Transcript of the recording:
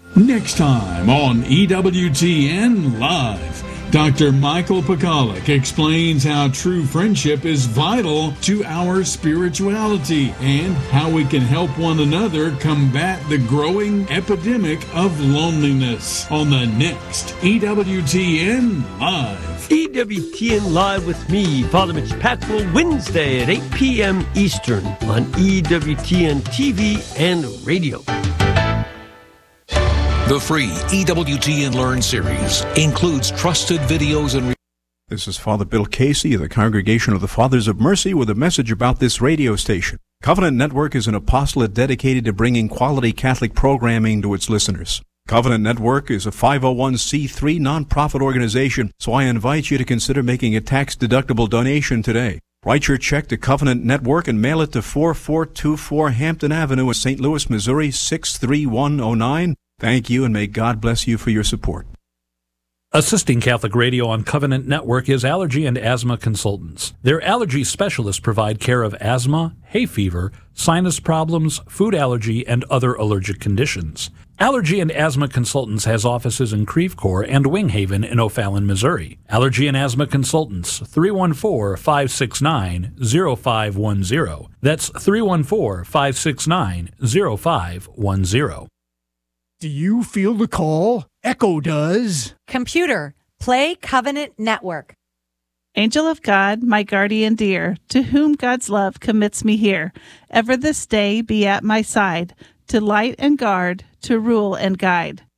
Next time on EWTN Live, Dr. Michael Pekalik explains how true friendship is vital to our spirituality and how we can help one another combat the growing epidemic of loneliness on the next EWTN Live. EWTN Live with me, Father Mitch Packrell, Wednesday at 8 p.m. Eastern on EWTN TV and radio. The free EWTN Learn series includes trusted videos and... This is Father Bill Casey of the Congregation of the Fathers of Mercy with a message about this radio station. Covenant Network is an apostolate dedicated to bringing quality Catholic programming to its listeners. Covenant Network is a 501c3 nonprofit organization, so I invite you to consider making a tax-deductible donation today. Write your check to Covenant Network and mail it to 4424 Hampton Avenue in St. Louis, Missouri 63109. Thank you, and may God bless you for your support. Assisting Catholic Radio on Covenant Network is Allergy and Asthma Consultants. Their allergy specialists provide care of asthma, hay fever, sinus problems, food allergy, and other allergic conditions. Allergy and Asthma Consultants has offices in Creve Coeur and Wing Haven in O'Fallon, Missouri. Allergy and Asthma Consultants, 314-569-0510. That's 314-569-0510. Do you feel the call? Echo does. Computer, play Covenant Network. Angel of God, my guardian dear, to whom God's love commits me here, ever this day be at my side, to light and guard, to rule and guide.